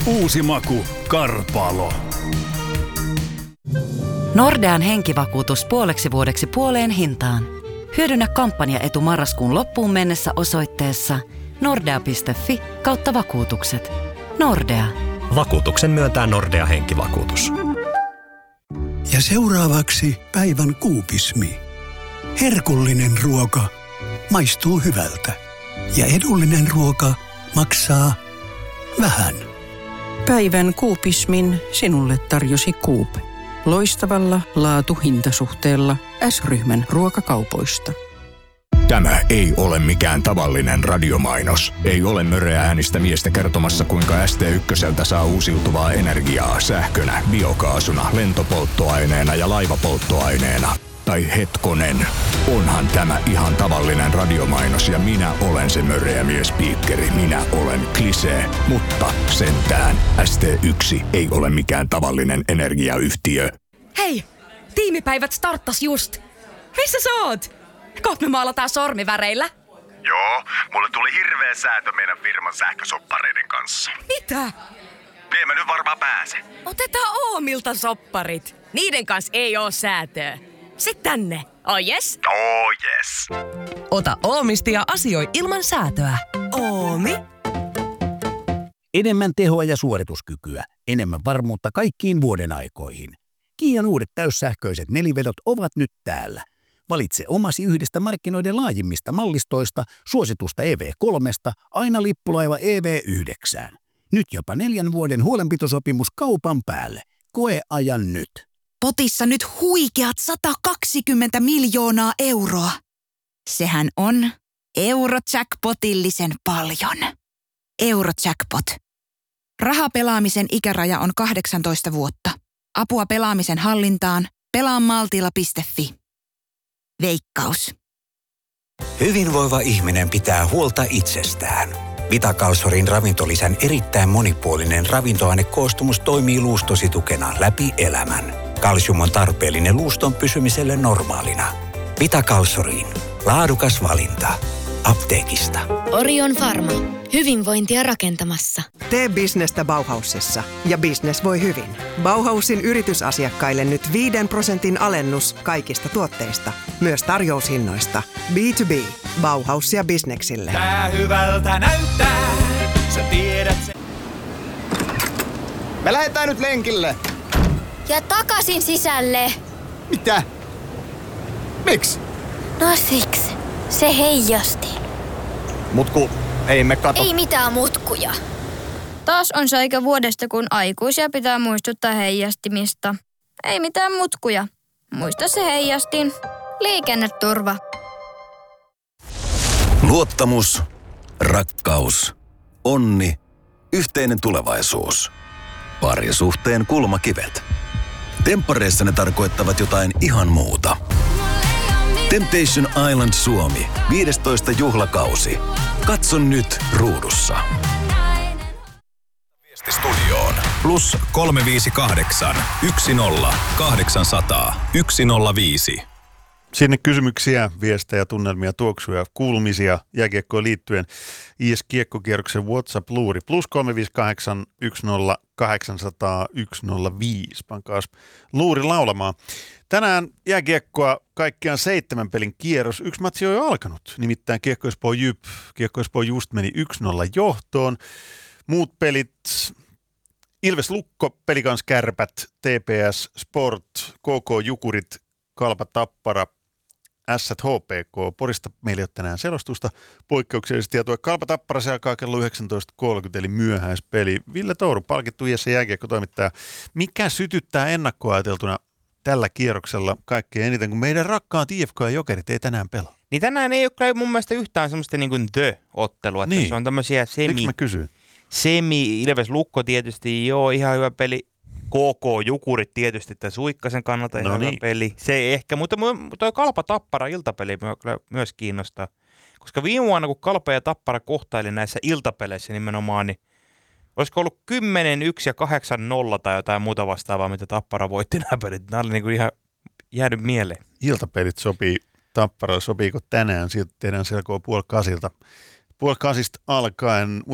Uusi maku, Karpalo. Nordean henkivakuutus puoleksi vuodeksi puoleen hintaan. Hyödynnä kampanjaetu marraskuun loppuun mennessä osoitteessa nordea.fi/vakuutukset. Nordea. Vakuutuksen myöntää Nordea henkivakuutus. Ja seuraavaksi päivän kuupismi. Herkullinen ruoka maistuu hyvältä. Ja edullinen ruoka maksaa vähän. Päivän kuupismin sinulle tarjosi Coop. Loistavalla laatu-hintasuhteella S-ryhmän ruokakaupoista. Tämä ei ole mikään tavallinen radiomainos. Ei ole nöreä äänistä miestä kertomassa, kuinka ST1 saa uusiutuvaa energiaa sähkönä, biokaasuna, lentopolttoaineena ja laivapolttoaineena. Tai hetkonen, onhan tämä ihan tavallinen radiomainos ja minä olen se nöreä miespiikkeri. Minä olen Klisee, mutta sentään ST1 ei ole mikään tavallinen energiayhtiö. Hei, tiimipäivät starttas just. Missä sä oot? Kohta me maalataan sormiväreillä. Joo, mulle tuli hirveä säätö meidän firman sähkösoppareiden kanssa. Mitä? En mä nyt varmaan pääse. Otetaan Oomilta sopparit. Niiden kanssa ei oo säätöä. Sitten tänne. Oh yes? Oh yes. Ota Oomista ja asioi ilman säätöä. Oomi. Enemmän tehoa ja suorituskykyä. Enemmän varmuutta kaikkiin vuoden aikoihin. Kian uudet täyssähköiset nelivedot ovat nyt täällä. Valitse omasi yhdestä markkinoiden laajimmista mallistoista, suositusta EV3, aina lippulaiva EV9. Nyt jopa 4 vuoden huolenpitosopimus kaupan päälle. Koe ajan nyt. Potissa nyt huikeat 120 miljoonaa euroa. Sehän on Eurojackpotillisen paljon. Eurojackpot. Rahapelaamisen ikäraja on 18 vuotta. Apua pelaamisen hallintaan. Pelaamaltilla.fi. Veikkaus. Hyvinvoiva ihminen pitää huolta itsestään. Vitakalsorin ravintolisän erittäin monipuolinen ravintoainekoostumus toimii luustosi tukena läpi elämän. Kalsium on tarpeellinen luuston pysymiselle normaalina. Vitakalsoriin. Laadukas valinta. Apteekista. Orion Pharma. Hyvinvointia rakentamassa. Tee bisnestä Bauhausissa ja business voi hyvin. Bauhausin yritysasiakkaille nyt 5% alennus kaikista tuotteista. Myös tarjoushinnoista. B2B. Bauhaus ja bisneksille. Tää hyvältä näyttää. Sä tiedät se. Me lähdetään nyt lenkille. Ja takaisin sisälle. Mitä? Miksi? No siksi. Se heijasti. Mutku, ei me kato. Ei mitään mutkuja. Taas on se aika vuodesta, kun aikuisia pitää muistuttaa heijastimista. Ei mitään mutkuja. Muista se heijastin. Liikenneturva. Luottamus, rakkaus, onni, yhteinen tulevaisuus. Parisuhteen kulmakivet. Temppareissa ne tarkoittavat jotain ihan muuta. Temptation Island Suomi, 15. juhlakausi. Katso nyt ruudussa. Viesti studioon. Plus 358 10 800 105. Sinne kysymyksiä, viestejä, tunnelmia, tuoksuja, kuulumisia jääkiekkoon liittyen. IS-kiekkokierroksen WhatsApp-luuri. Plus 358 10 800 105. Pankaas luuri laulamaan. Tänään jääkiekkoa kaikkiaan 7 pelin kierros. Yksi matsi on jo alkanut. Nimittäin Kiekko Espoo Jyp. Kiekko Espoo just meni 1-0 johtoon. Muut pelit. Ilves Lukko, Pelikans Kärpät, TPS Sport, KK Jukurit, Kalpa Tappara, Ässät HPK. Porista meillä ei ole tänään selostusta poikkeuksellisesti. Ja tuo Kalpa Tappara se alkaa kello 19.30 eli myöhäispeli. Ville Touru, palkittu IS-jääkiekko-toimittaja. Mikä sytyttää ennakkoajateltuna tällä kierroksella kaikkein eniten, kun meidän rakkaat IFK ja Jokerit ei tänään pelaa? Niin tänään ei ole kyllä mun mielestä yhtään semmoista niin kuin the-ottelua. Niin. Se on tämmöisiä Miksi mä kysyin? Ilves Lukko tietysti, joo, ihan hyvä peli. KK Jukurit tietysti, tämän Suikkasen kannalta ihan hyvä peli. Se ei ehkä, mutta toi Kalpa Tappara iltapeli myös kiinnostaa. Koska viime vuonna, kun Kalpa ja Tappara kohtaili näissä iltapeleissä nimenomaan, niin olisiko ollut 10-1 ja 8-0 tai jotain muuta vastaavaa, mitä Tappara voitti nämä pelit. Nämä oli niin kuin ihan jäänyt mieleen. Iltapelit sopii Tapparalle, sopiiko tänään? Siitä tehdään selkoa 7:30 alkaen.